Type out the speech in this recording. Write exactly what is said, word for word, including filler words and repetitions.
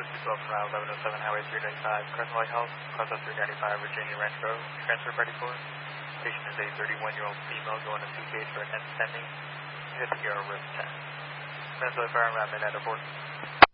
two twelve from Route eleven oh seven Highway three ninety-five, Crescent White House, Plaza three ninety-five, Virginia Ranch Road. Transfer ready for. Patient is a thirty-one-year-old female going to suitcase for attendance pending. You have to hear a risk ten. Minnesota Fire and Rapid at airport.